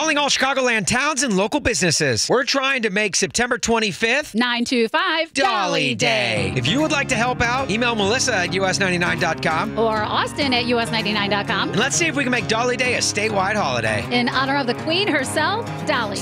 Calling all Chicagoland towns and local businesses. We're trying to make September 25th 925 Dolly Day. If you would like to help out, email Melissa at us99.com. Or Austin at us99.com. And let's see if we can make Dolly Day a statewide holiday. In honor of the Queen herself, Dolly.